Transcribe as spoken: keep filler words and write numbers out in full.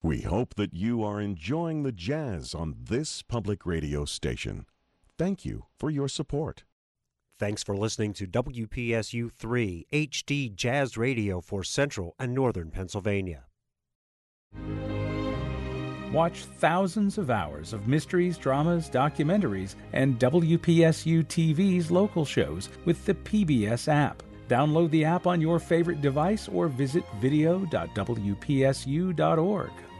We hope that you are enjoying the jazz on this public radio station. Thank you for your support. Thanks for listening to W P S U three H D Jazz Radio for Central and Northern Pennsylvania. Watch thousands of hours of mysteries, dramas, documentaries, and W P S U T V's local shows with the P B S app. Download the app on your favorite device or visit video dot w p s u dot org.